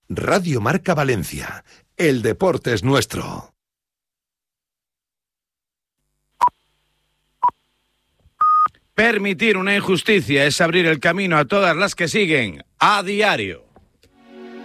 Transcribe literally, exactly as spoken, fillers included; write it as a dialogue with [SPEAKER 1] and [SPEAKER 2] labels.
[SPEAKER 1] Radio Marca Valencia. El deporte es nuestro.
[SPEAKER 2] Permitir una injusticia es abrir el camino a todas las que siguen a diario.